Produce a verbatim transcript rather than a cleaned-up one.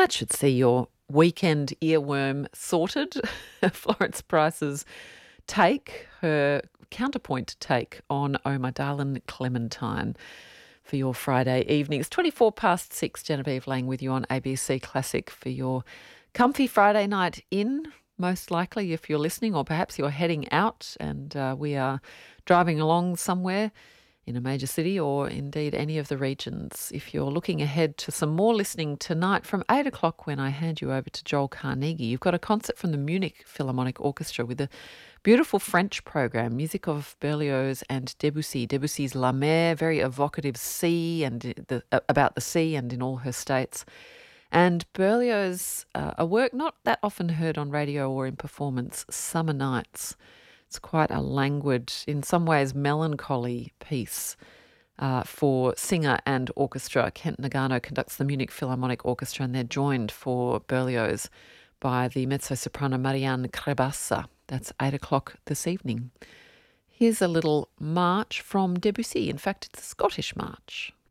That should see your weekend earworm sorted. Florence Price's take, her counterpoint take on Oh My Darlin' Clementine for your Friday evening. It's twenty-four past six, Genevieve Lang with you on A B C Classic for your comfy Friday night in, most likely if you're listening, or perhaps you're heading out and uh, we are driving along somewhere in a major city or indeed any of the regions. If you're looking ahead to some more listening tonight from eight o'clock when I hand you over to Joel Carnegie, you've got a concert from the Munich Philharmonic Orchestra with a beautiful French program, music of Berlioz and Debussy. Debussy's La Mer, very evocative sea and the, about the sea and in all her states. And Berlioz, uh, a work not that often heard on radio or in performance, Summer Nights. It's quite a languid, in some ways melancholy piece uh, for singer and orchestra. Kent Nagano conducts the Munich Philharmonic Orchestra and they're joined for Berlioz by the mezzo-soprano Marianne Krebassa. That's eight o'clock this evening. Here's a little march from Debussy. In fact, it's a Scottish march.